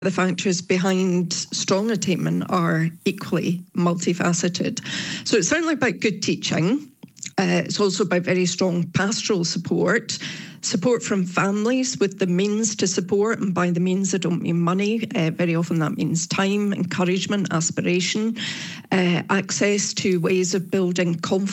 The factors behind strong attainment are equally multifaceted. So it's certainly about good teaching. It's also about very strong pastoral support from families with the means to support, and by the means I don't mean money. Very often that means time, encouragement, aspiration, access to ways of building confidence